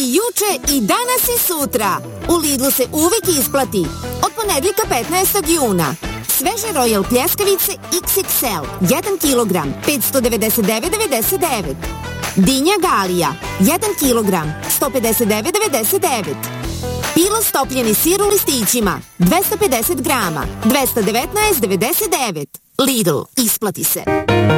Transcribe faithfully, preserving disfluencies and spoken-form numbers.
I juče, i danas, i sutra. U Lidlu se uvijek isplati. Od ponedjeljka petnaestog juna. Sveže Royal pljeskavice iks iks el, jedan kilogram, petsto devedeset devet devedeset devet. Dinja Galija, jedan kilogram, sto pedeset devet devedeset devet. Pilo stopljeni sir u listićima, dvesta pedeset grama, dvesta devetnaest devedeset devet. Lidl, isplati se.